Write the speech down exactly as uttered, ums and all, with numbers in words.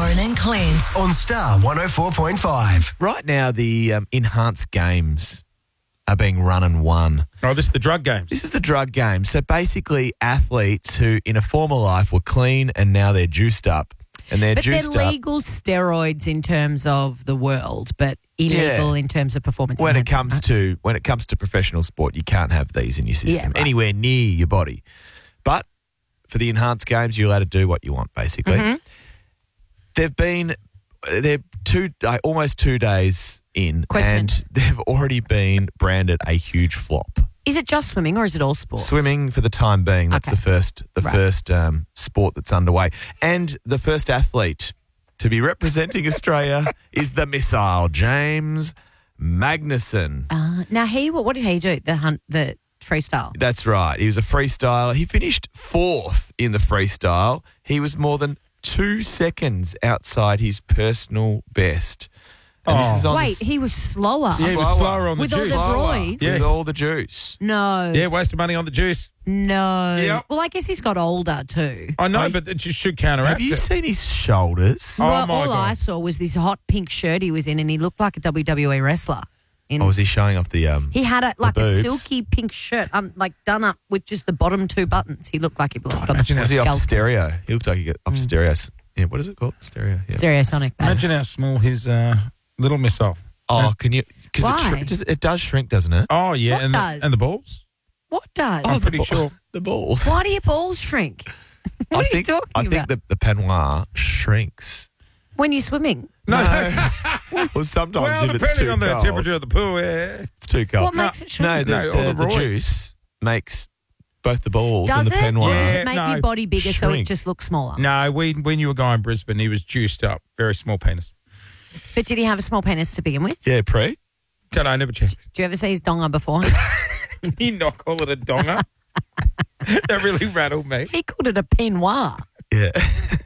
Lauren and Clint on Star one oh four point five. Right now, the um, enhanced games are being run and won. Oh, this is the drug games. This is the drug game. So basically, athletes who in a former life were clean and now they're juiced up. And they're But they're juiced up. legal steroids in terms of the world, but illegal Yeah. in terms of performance. When it enhancing, comes right? to when it comes to professional sport, you can't have these in your system Yeah, right. anywhere near your body. But for the enhanced games, you're allowed to do what you want. Basically, Mm-hmm. they've been they're two uh, almost two days in, Question. and they've already been branded a huge flop. Is it just swimming or is it all sports? Swimming for the time being. That's Okay. the first the Right. first um, sport that's underway, and the first athlete to be representing Australia is the missile, James Magnuson. Uh, now he, what, what did he do? The hunt, the freestyle. That's right. He was a freestyler. He finished fourth in the freestyle. He was more than two seconds outside his personal best. And this is on Wait, the, he was slower. Yeah, he was slower on the With all juice. the roids? Yeah. with all the juice. No. Yeah, wasted money on the juice. No. Yep. Well, I guess he's got older too. I know, I- but it just should counteract Have you it. seen his shoulders? Oh, well, my all God. I saw was this hot pink shirt he was in, and he looked like a W W E wrestler. In, Or was he showing off the um? he had a, like a boobs? silky pink shirt, um, like done up with just the bottom two buttons. He looked like he belonged on the imagine how Was he off scalpers. stereo? He looks like he got off stereo. Yeah, what is it called? Stereo. Yeah. Stereosonic. babe. Imagine how small his uh, little missile. Oh, can you? Because it, Why? shri- does, it does shrink, doesn't it? Oh, yeah. What and, does? The, and the balls? What does? I'm the pretty ball- sure. The balls. Why do your balls shrink? What I are think, you talking I about? think the, the peignoir shrinks. When you're swimming, No. Well, sometimes well, if it's depending too on the cold, temperature of the pool, yeah. it's too cold. what makes it No, shrink? the, No, all the, the the roids. juice makes both the balls Does and the it? peignoir. Or does Yeah, it make no. your body bigger so it Shrink. just looks smaller? No, we, we knew a guy in Brisbane. He was juiced up. Very small penis. But did he have a small penis to begin with? Yeah, pre. Don't know, never checked. Do you ever see his donga before? He not call it a donger. That really rattled me. He called it a peignoir. Yeah.